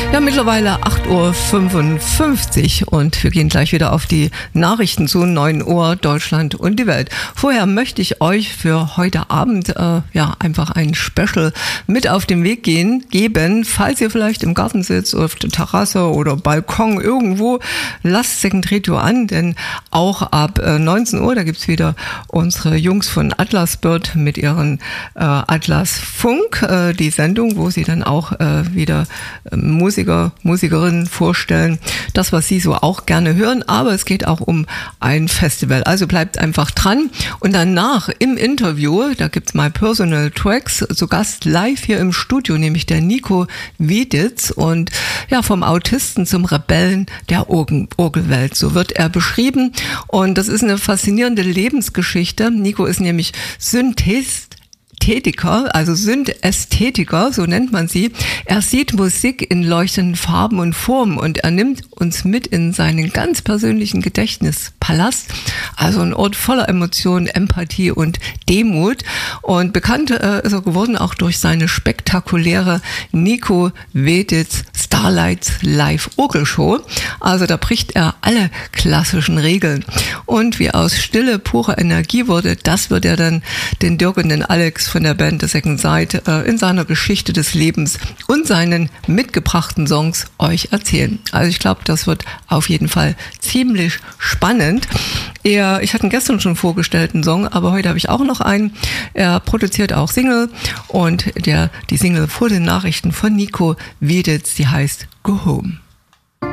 Ja, mittlerweile 8:55 Uhr und wir gehen gleich wieder auf die Nachrichten zu 9 Uhr Deutschland und die Welt. Vorher möchte ich euch für heute Abend einfach ein Special mit auf den Weg geben. Falls ihr vielleicht im Garten sitzt, auf der Terrasse oder Balkon irgendwo, lasst Second Radio an, denn auch ab 19 Uhr, da gibt's wieder unsere Jungs von Atlas Bird mit ihren Atlas Funk, die Sendung, wo sie dann auch wieder Musikerinnen vorstellen, das, was sie so auch gerne hören, aber es geht auch um ein Festival. Also bleibt einfach dran und danach im Interview, da gibt's My Personal Tracks, zu Gast live hier im Studio, nämlich der Nico Wieditz und ja, vom Autisten zum Rebellen der Orgelwelt, so wird er beschrieben und das ist eine faszinierende Lebensgeschichte. Nico ist nämlich Synästhetiker, so nennt man sie. Er sieht Musik in leuchtenden Farben und Formen und er nimmt uns mit in seinen ganz persönlichen Gedächtnispalast, also ein Ort voller Emotionen, Empathie und Demut. Und bekannt ist er geworden auch durch seine spektakuläre Nico Wieditz Starlights Live Orgelshow. Also da bricht er alle klassischen Regeln. Und wie aus Stille pure Energie wurde, das wird er dann den Dirk und den Alex von der Band The Second Side in seiner Geschichte des Lebens und seinen mitgebrachten Songs euch erzählen. Also ich glaube, das wird auf jeden Fall ziemlich spannend. Ich hatte ihn gestern schon vorgestellt, einen Song, aber heute habe ich auch noch einen. Er produziert auch Single und die Single vor den Nachrichten von Nico Wieditz, die heißt Go Home.